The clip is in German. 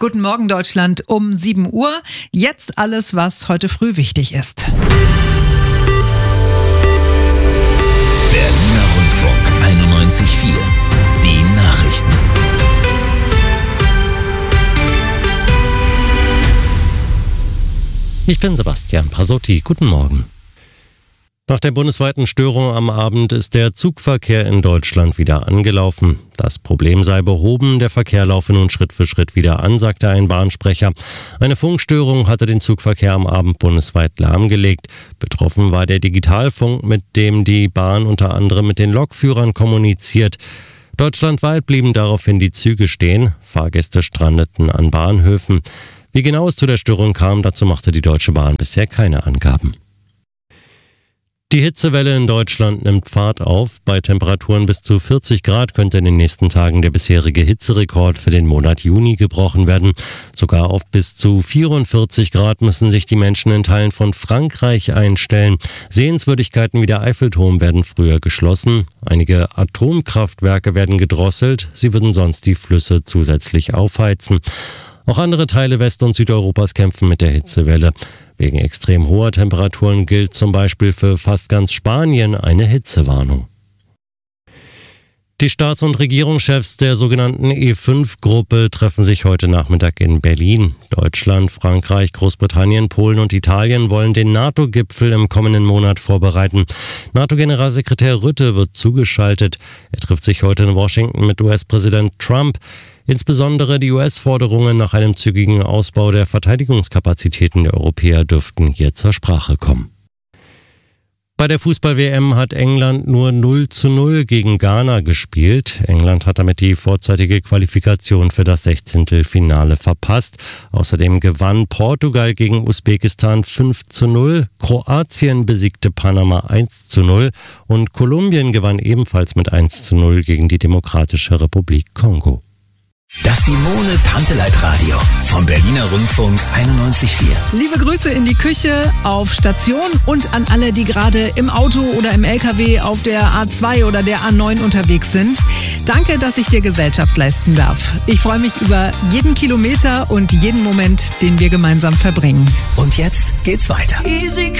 Guten Morgen Deutschland um 7 Uhr. Jetzt alles, was heute früh wichtig ist. Berliner Rundfunk 91.4. Die Nachrichten. Ich bin Sebastian Prasotti. Guten Morgen. Nach der bundesweiten Störung am Abend ist der Zugverkehr in Deutschland wieder angelaufen. Das Problem sei behoben, der Verkehr laufe nun Schritt für Schritt wieder an, sagte ein Bahnsprecher. Eine Funkstörung hatte den Zugverkehr am Abend bundesweit lahmgelegt. Betroffen war der Digitalfunk, mit dem die Bahn unter anderem mit den Lokführern kommuniziert. Deutschlandweit blieben daraufhin die Züge stehen. Fahrgäste strandeten an Bahnhöfen. Wie genau es zu der Störung kam, dazu machte die Deutsche Bahn bisher keine Angaben. Die Hitzewelle in Deutschland nimmt Fahrt auf. Bei Temperaturen bis zu 40 Grad könnte in den nächsten Tagen der bisherige Hitzerekord für den Monat Juni gebrochen werden. Sogar auf bis zu 44 Grad müssen sich die Menschen in Teilen von Frankreich einstellen. Sehenswürdigkeiten wie der Eiffelturm werden früher geschlossen. Einige Atomkraftwerke werden gedrosselt. Sie würden sonst die Flüsse zusätzlich aufheizen. Auch andere Teile West- und Südeuropas kämpfen mit der Hitzewelle. Wegen extrem hoher Temperaturen gilt zum Beispiel für fast ganz Spanien eine Hitzewarnung. Die Staats- und Regierungschefs der sogenannten E5-Gruppe treffen sich heute Nachmittag in Berlin. Deutschland, Frankreich, Großbritannien, Polen und Italien wollen den NATO-Gipfel im kommenden Monat vorbereiten. NATO-Generalsekretär Rutte wird zugeschaltet. Er trifft sich heute in Washington mit US-Präsident Trump. Insbesondere die US-Forderungen nach einem zügigen Ausbau der Verteidigungskapazitäten der Europäer dürften hier zur Sprache kommen. Bei der Fußball-WM hat England nur 0:0 gegen Ghana gespielt. England hat damit die vorzeitige Qualifikation für das 16. Finale verpasst. Außerdem gewann Portugal gegen Usbekistan 5:0, Kroatien besiegte Panama 1:0 und Kolumbien gewann ebenfalls mit 1:0 gegen die Demokratische Republik Kongo. Das Simone-Tanteleit-Radio vom Berliner Rundfunk 91.4. Liebe Grüße in die Küche, auf Station und an alle, die gerade im Auto oder im LKW auf der A2 oder der A9 unterwegs sind. Danke, dass ich dir Gesellschaft leisten darf. Ich freue mich über jeden Kilometer und jeden Moment, den wir gemeinsam verbringen. Und jetzt geht's weiter. Easy